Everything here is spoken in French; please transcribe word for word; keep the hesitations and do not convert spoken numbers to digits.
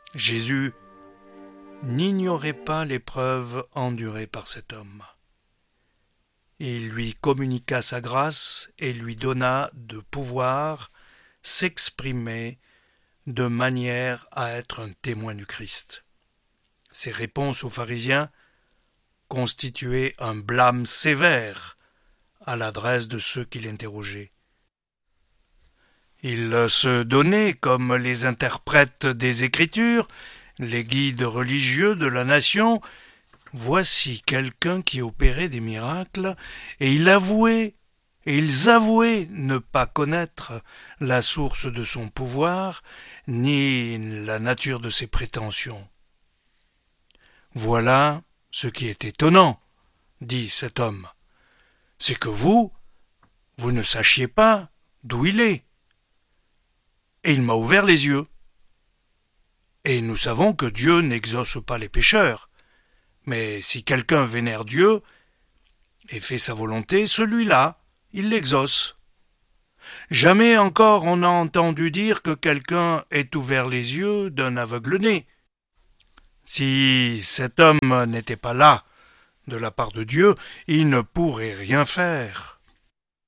Jésus n'ignorait pas l'épreuve endurée par cet homme. Il lui communiqua sa grâce et lui donna de pouvoir s'exprimer de manière à être un témoin du Christ. Ses réponses aux pharisiens constituaient un blâme sévère à l'adresse de ceux qui l'interrogeaient. Il se donnait comme les interprètes des Écritures, les guides religieux de la nation. Voici quelqu'un qui opérait des miracles, et il avouait, et ils avouaient ne pas connaître la source de son pouvoir, ni la nature de ses prétentions. Voilà ce qui est étonnant, dit cet homme, c'est que vous, vous ne sachiez pas d'où il est. Et il m'a ouvert les yeux. Et nous savons que Dieu n'exauce pas les pécheurs. Mais si quelqu'un vénère Dieu et fait sa volonté, celui-là, il l'exauce. Jamais encore on n'a entendu dire que quelqu'un ait ouvert les yeux d'un aveugle-né. Si cet homme n'était pas là, de la part de Dieu, il ne pourrait rien faire.